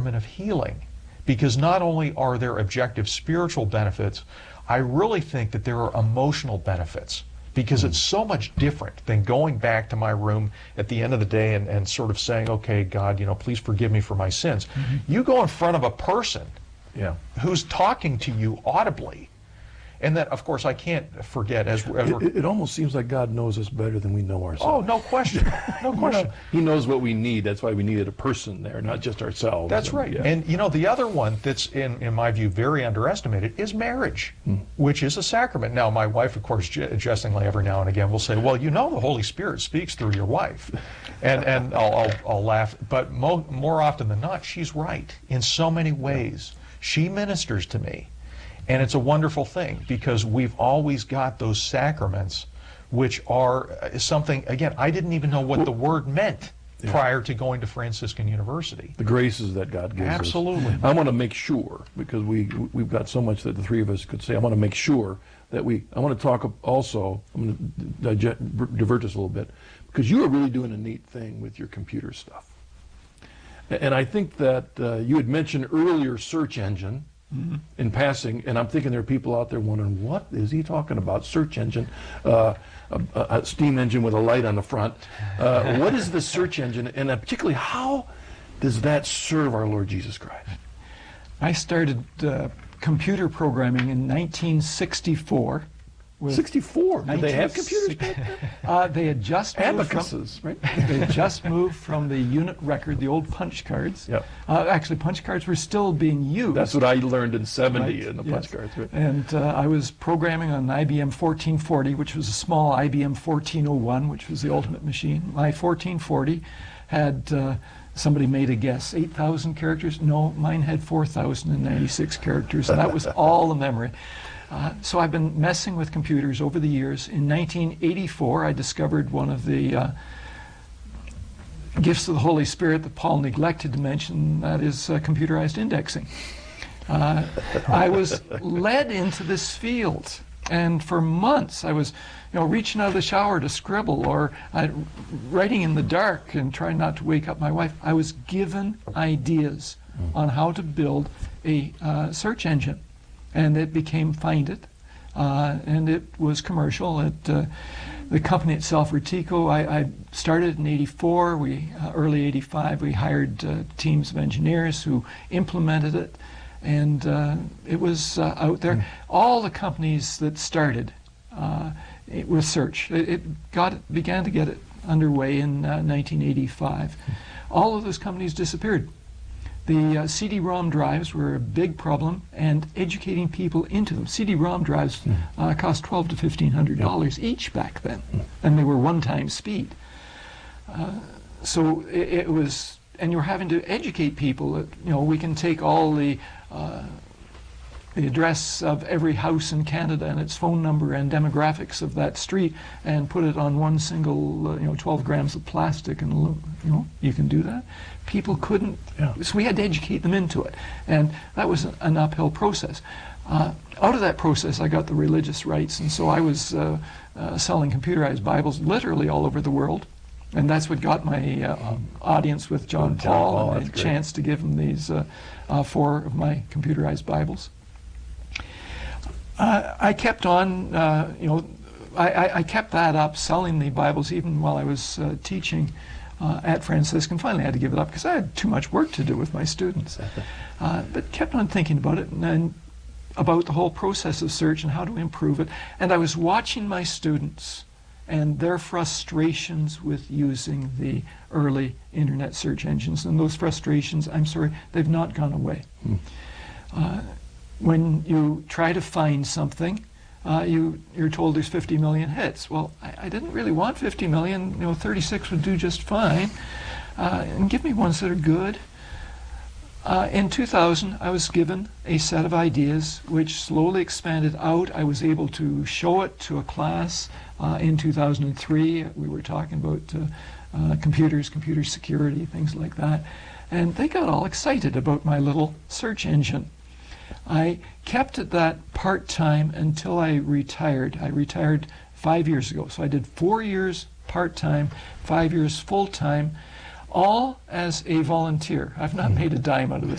sacrament of healing, because not only are there objective spiritual benefits, I really think that there are emotional benefits, because it's so much different than going back to my room at the end of the day and sort of saying, okay, God, please forgive me for my sins. You go in front of a person who's talking to you audibly. And that, of course, I can't forget as it almost seems like God knows us better than we know ourselves. Oh, no question. No question. He knows what we need. That's why we needed a person there, not just ourselves. That's right. Yeah. And the other one that's, in my view, very underestimated is marriage, which is a sacrament. Now, my wife, of course, jestingly every now and again will say, well, the Holy Spirit speaks through your wife. And I'll laugh. But more often than not, she's right in so many ways. She ministers to me. And it's a wonderful thing, because we've always got those sacraments, which are something, again, I didn't even know what the word meant prior to going to Franciscan University. The graces that God gives us. Absolutely. I want to make sure, because we've got so much that the three of us could say, I want to make sure that I want to talk also, I'm going to divert this a little bit, because you are really doing a neat thing with your computer stuff. And I think that you had mentioned earlier search engine, in passing, and I'm thinking there are people out there wondering, what is he talking about? Search engine, a steam engine with a light on the front. What is the search engine, and particularly how does that serve our Lord Jesus Christ? I started computer programming in 1964. 64? Did they have computers back then? They had just moved Abacuses, right? They had just moved from the unit record, the old punch cards. Yep. Actually, punch cards were still being used. That's what I learned in 70 in the punch cards. Right? And I was programming on an IBM 1440, which was a small IBM 1401, which was the ultimate machine. My 1440 had, somebody made a guess, 8,000 characters? No, mine had 4,096 characters, and that was all the memory. So I've been messing with computers over the years. In 1984, I discovered one of the gifts of the Holy Spirit that Paul neglected to mention, that is computerized indexing. I was led into this field, and for months I was reaching out of the shower to scribble, or writing in the dark and trying not to wake up my wife. I was given ideas on how to build a search engine. And it became Find It, and it was commercial. The company itself, Retico, I started in '84. Early '85, we hired teams of engineers who implemented it, and it was out there. All the companies that started with search, it began to get it underway in 1985. All of those companies disappeared. The CD-ROM drives were a big problem, and educating people into them. CD-ROM drives cost $1,200 to $1,500 each back then, and they were one-time speed. So it was, and you're having to educate people that, we can take all the address of every house in Canada and its phone number and demographics of that street and put it on one single, 12 grams of plastic, and you can do that. People couldn't, so we had to educate them into it, and that was an uphill process. Out of that process, I got the religious rights, and so I was selling computerized Bibles literally all over the world, and that's what got my audience with John Paul, and a chance to give him these 4 of my computerized Bibles. I kept on, I kept that up, selling the Bibles even while I was teaching at Franciscan. Finally I had to give it up because I had too much work to do with my students. But kept on thinking about it, and about the whole process of search and how to improve it. And I was watching my students and their frustrations with using the early internet search engines. And those frustrations, I'm sorry, they've not gone away. When you try to find something, you're told there's 50 million hits. Well, I didn't really want 50 million. 36 would do just fine. And give me ones that are good. In 2000, I was given a set of ideas which slowly expanded out. I was able to show it to a class in 2003. We were talking about computers, computer security, things like that. And they got all excited about my little search engine. I kept at that part-time until I retired. I retired 5 years ago. So I did 4 years part-time, 5 years full-time, all as a volunteer. I've not made a dime out of this